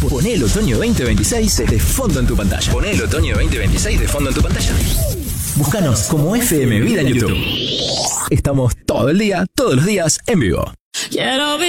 Poné el otoño 2026 de fondo en tu pantalla. Poné el otoño 2026 de fondo en tu pantalla. Búscanos como FM Vida en YouTube. Estamos todo el día, todos los días, en vivo.